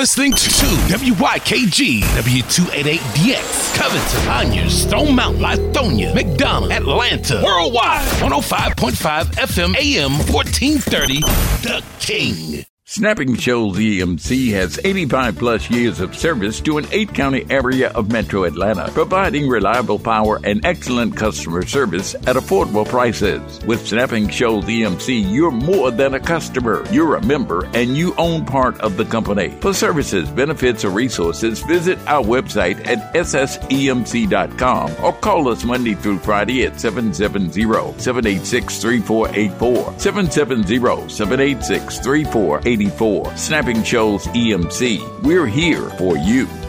listening to WYKG W288DX, Covington, Conyers, Stone Mountain, Lithonia, McDonough, Atlanta, worldwide, 105.5 FM AM 1430, The King. Snapping Shoals EMC has 85 plus years of service to an 8-county area of Metro Atlanta, providing reliable power and excellent customer service at affordable prices. With Snapping Shoals EMC, you're more than a customer. You're a member and you own part of the company. For services, benefits, or resources, visit our website at ssemc.com or call us Monday through Friday at 770-786-3484, 770-786-3484. Snapping Shoals EMC. We're here for you.